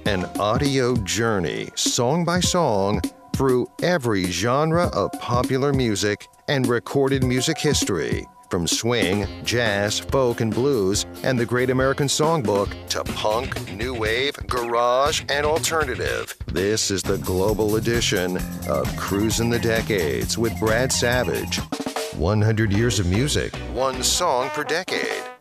An audio journey, song by song, through every genre of popular music and recorded music history. From swing, jazz, folk, and blues, and the Great American Songbook to punk, new wave, garage, and alternative. This is the global edition of Cruising the Decades with Brad Savage. 100 years of music, one song per decade.